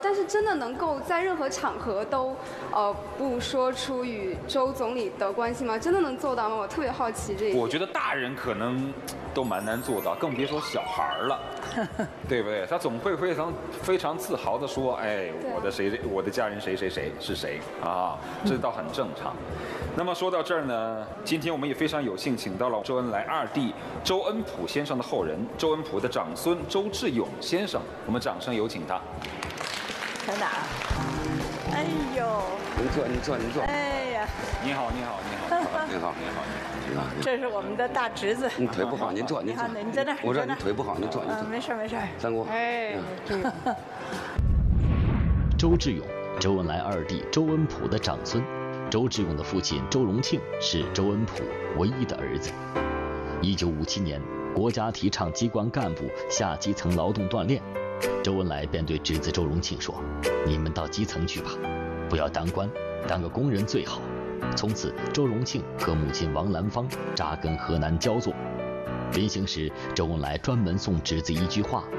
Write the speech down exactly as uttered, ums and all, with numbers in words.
但是真的能够在任何场合都，呃，不说出与周总理的关系吗？真的能做到吗？我特别好奇这一点。 我觉得大人可能都蛮难做到，更别说小孩了，对不对？他总会非常非常自豪地说：“哎，我的谁，我的家人谁谁谁是谁啊？”这倒很正常。那么说到这儿呢，今天我们也非常有幸请到了周恩来二弟周恩溥先生的后人，周恩溥的长孙周志勇先生，我们掌声有请他。 在哪儿？哎呦！ 您坐，您坐，您坐。 哎呀！ 你好，你好，你好，你好，你好，你好。 这是我们的大侄子。 你腿不好，您坐，您坐。 您在那儿。 我说你腿不好，您坐，您坐。 没事没事。 三姑。 哎，这个。 周志勇，周恩来二弟周恩溥的长孙。周志勇的父亲周荣庆是周恩溥唯一的儿子。一九五七年，国家提倡机关干部下基层劳动锻炼。周恩来便对侄子周荣庆说：“你们到基层去吧，不要当官，当个工人最好。”从此，周荣庆和母亲王兰芳扎根河南焦作。临行时，周恩来专门送侄子一句话